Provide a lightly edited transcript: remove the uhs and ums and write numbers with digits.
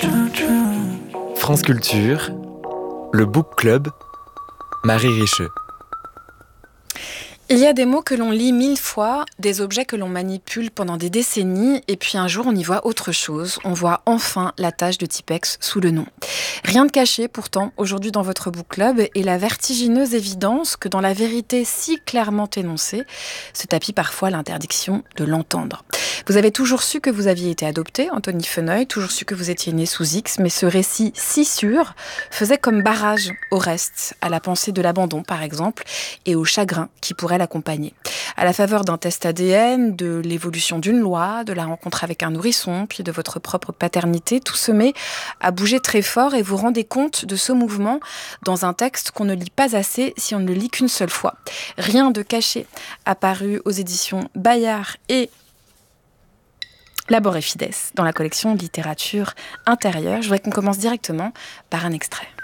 France Culture, le Book Club, Marie Richeux. Il y a des mots que l'on lit 1000 fois, des objets que l'on manipule pendant des décennies, et puis un jour on y voit autre chose. On voit enfin la tâche de Tipex sous le nom. Rien de caché pourtant aujourd'hui dans votre book club, et la vertigineuse évidence que dans la vérité si clairement énoncée, se tapit parfois l'interdiction de l'entendre. Vous avez toujours su que vous aviez été adopté, Anthony Feneuil, toujours su que vous étiez né sous X, mais ce récit si sûr faisait comme barrage au reste, à la pensée de l'abandon par exemple, et au chagrin qui pourrait l'accompagner. À la faveur d'un test ADN, de l'évolution d'une loi, de la rencontre avec un nourrisson, puis de votre propre paternité, tout se met à bouger très fort et vous rendez compte de ce mouvement dans un texte qu'on ne lit pas assez si on ne le lit qu'une seule fois. Rien de caché, apparu aux éditions Bayard et Labor et Fides dans la collection Littérature intérieure. Je voudrais qu'on commence directement par un extrait.